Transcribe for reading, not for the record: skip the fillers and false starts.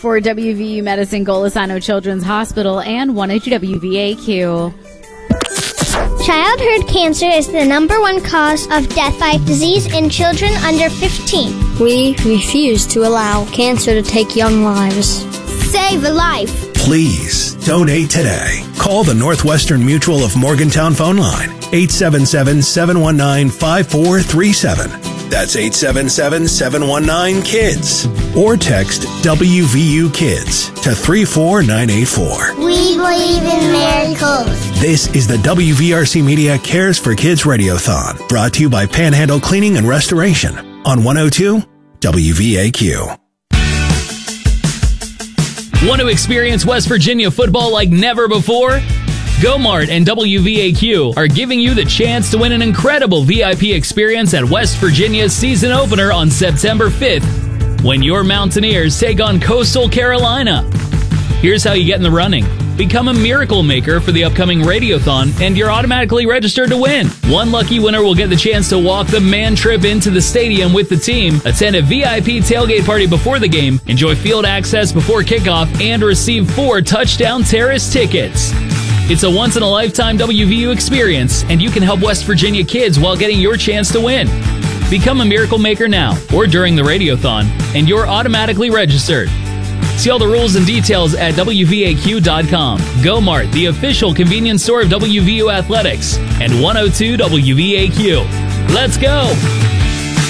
for WVU Medicine, Golisano Children's Hospital, and 102 WVAQ. Childhood cancer is the number one cause of death by disease in children under 15. We refuse to allow cancer to take young lives. Save a life. Please donate today. Call the Northwestern Mutual of Morgantown phone line, 877-719-5437. That's 877-719-KIDS. Or text WVU Kids to 34984. We believe in miracles. This is the WVRC Media Cares for Kids Radiothon, brought to you by Panhandle Cleaning and Restoration on 102 WVAQ. Want to experience West Virginia football like never before? GoMart and WVAQ are giving you the chance to win an incredible VIP experience at West Virginia's season opener on September 5th, when your Mountaineers take on Coastal Carolina. Here's how you get in the running. Become a miracle maker for the upcoming Radiothon, and you're automatically registered to win. One lucky winner will get the chance to walk the man trip into the stadium with the team, attend a VIP tailgate party before the game, enjoy field access before kickoff, and receive 4 Touchdown Terrace tickets. It's a once-in-a-lifetime WVU experience, and you can help West Virginia kids while getting your chance to win. Become a miracle maker now or during the Radiothon, and you're automatically registered. See all the rules and details at WVAQ.com. GoMart, the official convenience store of WVU Athletics, and 102 WVAQ. Let's go!